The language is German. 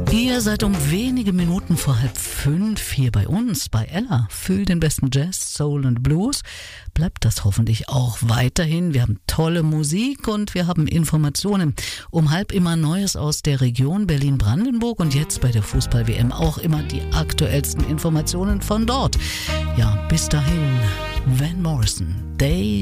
Ihr seid um wenige Minuten vor 4:30 hier bei uns, bei Ella. Für den besten Jazz, Soul und Blues bleibt das hoffentlich auch weiterhin. Wir haben tolle Musik und wir haben Informationen. Um 4:30 immer Neues aus der Region Berlin-Brandenburg und jetzt bei der Fußball-WM auch immer die aktuellsten Informationen von dort. Ja, bis dahin, Van Morrison, They